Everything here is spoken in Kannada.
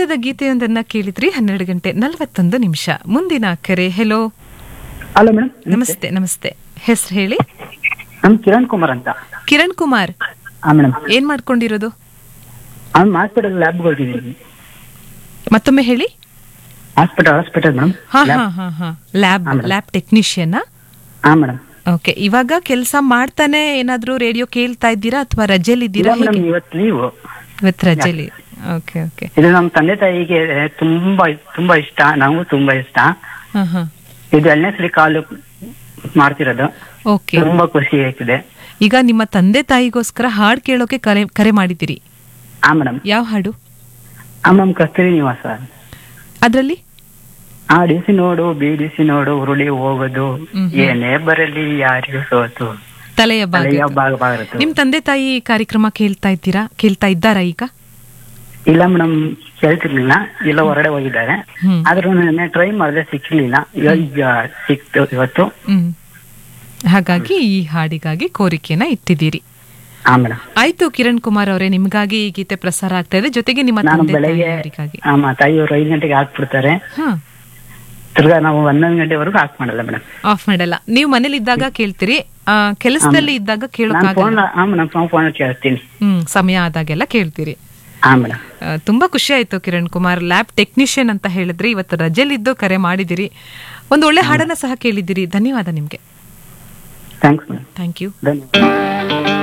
ಚಂದದ ಗೀತೆಯೊಂದನ್ನ ಕೇಳಿದ್ರಿ. 12:41. ಮುಂದಿನ ಕರೆ. Hello, hello madam. ನಮಸ್ತೆ. ನಮಸ್ತೆ, ಹೆಸರು ಹೇಳಿ. ನಮ್ ಕಿರಣ್ ಕುಮಾರ್ ಅಂತ. ಕಿರಣ್ ಕುಮಾರ್, ಮೇಡಮ್. ಏನ್ ಮಾಡ್ಕೊಂಡಿರೋದು? ಹಾಸ್ಪಿಟಲ್ ಲ್ಯಾಬ್ ಹೋಗಿದ್ದೀನಿ. ಮತ್ತೊಮ್ಮೆ ಹೇಳಿ. Hospital madam. Lab technician. ಹಾ ಮೇಡಮ್. ಓಕೆ, ಇವಾಗ ಕೆಲಸ ಮಾಡ್ತಾನೆ ಏನಾದ್ರೂ ರೇಡಿಯೋ ಕೇಳ್ತಾ ಇದ್ದೀರಾ ಅಥವಾ ರಜೆಲಿ ಇದ್ದೀರಾ? ಮೇಡಮ್ ಇವತ್ತು ಲೀವು. ಇವತ್ತು ರಜೆಲಿ. Okay okay. ಇದು ನಮ್ಮ ತಂದೆ ತಾಯಿಗೆ ತುಂಬಾ ಇಷ್ಟ, ನನಗೂ ತುಂಬಾ ಇಷ್ಟ. ಇದು 2ನೇ ಸರಿ ಕಾಲು ಮಾಡ್ತಿರೋದು. ಓಕೆ, ತುಂಬಾ ಖುಷಿ ಆಗ್ತಿದೆ. ಈಗ ನಿಮ್ಮ ತಂದೆ ತಾಯಿಗೋಸ್ಕರ ಹಾಡು ಕೇಳೋಕೆ ಕರೆ ಮಾಡಿದ್ದೀರಿ. ಹಾ ಮೇಡಮ್. ಯಾವ ಹಾಡು? ಮೇಡಮ್ ಕಸ್ತೂರಿ ನಿವಾಸ. ಅದ್ರಲ್ಲಿ ಆಡಿಸಿ ನೋಡು ಬೀಡಿಸಿ ನೋಡು ಉರುಳಿ ಹೋಗೋದು, ಏನೇ ಬರಲಿ ಯಾರಿಗೂ ಸೋತು ತಲೆಯ ಭಾಗ. ನಿಮ್ ತಂದೆ ತಾಯಿ ಕಾರ್ಯಕ್ರಮ ಕೇಳ್ತಾ ಇದ್ದಾರಾ ಈಗ? ಇಲ್ಲ ಮೇಡಮ್, ಕೇಳ್ತಿರ್ಲಿಲ್ಲ. ಇಲ್ಲ ಹೊರಗಡೆ ಹೋಗಿದ್ದಾರೆ. ಆದ್ರೂ ನಾನು ಟ್ರೈ ಮಾಡಿದೆ, ಸಿಕ್ಕಿರ್ಲಿಲ್ಲ. ಈಗ ಸಿಕ್ತು ಇವತ್ತು. ಹಾಗಾಗಿ ಈ ಹಾಡಿಗಾಗಿ ಕೋರಿಕೆನ ಇಟ್ಟಿದ್ದೀರಿ. ಹಾ ಮೇಡಮ್. ಆಯ್ತು ಕಿರಣ್ ಕುಮಾರ್ ಅವರೇ, ನಿಮ್ಗಾಗಿ ಈ ಗೀತೆ ಪ್ರಸಾರ ಆಗ್ತಾ ಇದೆ. ಜೊತೆಗೆ ನಿಮ್ಮ ತಂದೆ ತಾಯಿಯವರಿಗಾಗಿ. ತಾಯಿಯವರು 5 ಗಂಟೆಗೆ ಹಾಕ್ಬಿಡ್ತಾರೆ. ತಿರ್ಗಾ ನಾವು 11 ಗಂಟೆವರೆಗೂ ಆಫ್ ಮಾಡಲ್ಲ ಮೇಡಮ್. ಆಫ್ ಮಾಡಲ್ಲ. ನೀವು ಮನೇಲಿ ಇದ್ದಾಗ ಕೇಳ್ತೀರಿ, ಕೆಲಸದಲ್ಲಿ ಇದ್ದಾಗ ಕೇಳೋಕ್ಕಾಗಲ್ಲ? ಫೋನ್ ಕೇಳ್ತೀನಿ. ಸಮಯ ಆದಾಗೆಲ್ಲ ಕೇಳ್ತೀರಿ. ಹಾ ಮೇಡಮ್. ತುಂಬಾ ಖುಷಿ ಆಯ್ತು ಕಿರಣ್ ಕುಮಾರ್. ಲ್ಯಾಬ್ ಟೆಕ್ನಿಷಿಯನ್ ಅಂತ ಹೇಳಿದ್ರಿ, ಇವತ್ತು ರಜೆಲಿದ್ದು ಕರೆ ಮಾಡಿದಿರಿ. ಒಂದು ಒಳ್ಳೆ ಹಾಡನ್ನ ಸಹ ಕೇಳಿದಿರಿ. ಧನ್ಯವಾದ ನಿಮ್ಗೆ. Thanks madam. Thank you. ಧನ್ಯವಾದ.